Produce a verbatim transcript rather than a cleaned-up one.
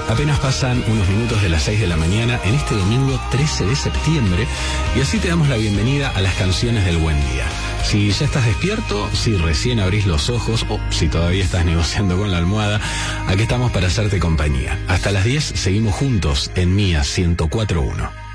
Apenas pasan unos minutos de las seis de la mañana en este domingo trece de septiembre y así te damos la bienvenida a las canciones del buen día. Si ya estás despierto, si recién abrís los ojos o si todavía estás negociando con la almohada, aquí estamos para hacerte compañía. Hasta las diez seguimos juntos en Mía ciento cuatro punto uno.